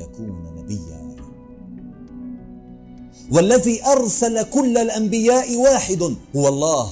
يكون نبيا. والذي أرسل كل الأنبياء واحد هو الله،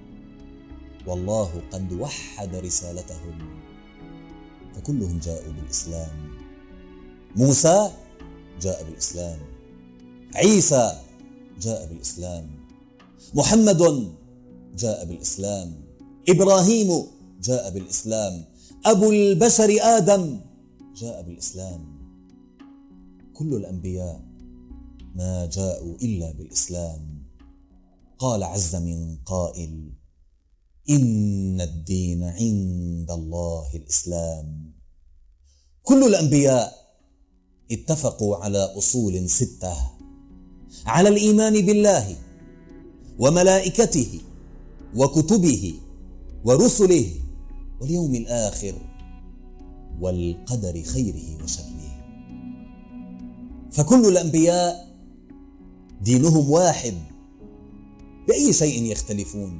والله قد وحد رسالتهم فكلهم جاءوا بالإسلام. موسى جاء بالإسلام، عيسى جاء بالإسلام، محمد جاء بالإسلام، إبراهيم جاء بالإسلام، أبو البشر آدم جاء بالإسلام. كل الأنبياء ما جاءوا إلا بالإسلام. قال عز من قائل: إن الدين عند الله الإسلام. كل الأنبياء اتفقوا على أصول 6: على الإيمان بالله وملائكته وكتبه ورسله واليوم الآخر والقدر خيره وشره. فكل الأنبياء دينهم واحد. بأي شيء يختلفون؟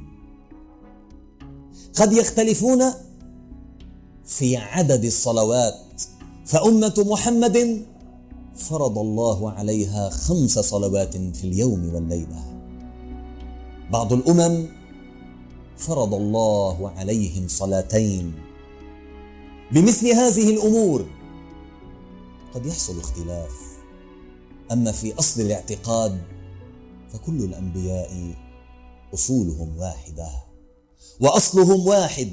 قد يختلفون في عدد الصلوات، فأمة محمد فرض الله عليها 5 صلوات في اليوم والليلة. بعض الأمم فرض الله عليهم 2. بمثل هذه الأمور قد يحصل اختلاف، أما في أصل الاعتقاد فكل الأنبياء أصولهم واحدة وأصلهم واحد.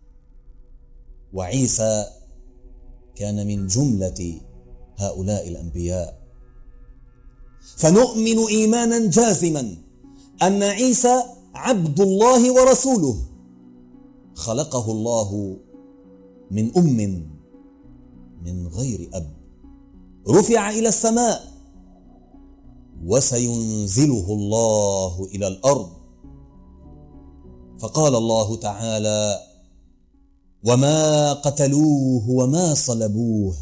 وعيسى كان من جملة هؤلاء الأنبياء. فنؤمن إيمانا جازما أن عيسى عبد الله ورسوله، خلقه الله من أم من غير أب، رفع إلى السماء وسينزله الله إلى الأرض. فقال الله تعالى: وما قتلوه وما صلبوه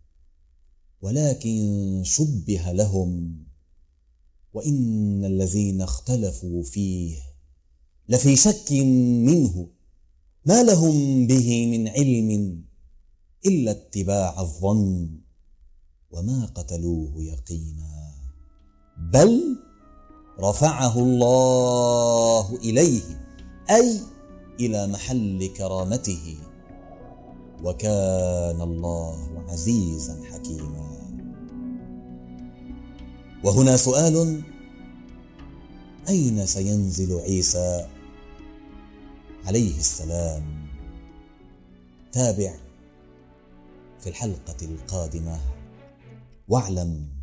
ولكن شبه لهم وإن الذين اختلفوا فيه لفي شك منه ما لهم به من علم إلا اتباع الظن وما قتلوه يقينا بل رفعه الله إليه، أي إلى محل كرامته، وكان الله عزيزا حكيما. وهنا سؤال: أين سينزل عيسى عليه السلام؟ تابع في الحلقة القادمة، واعلم